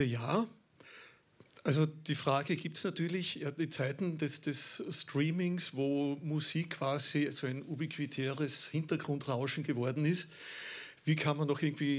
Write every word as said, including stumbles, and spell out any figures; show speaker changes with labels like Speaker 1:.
Speaker 1: Ja, also die Frage gibt es natürlich, ja, die Zeiten des, des Streamings, wo Musik quasi so ein ubiquitäres Hintergrundrauschen geworden ist. Wie kann man noch irgendwie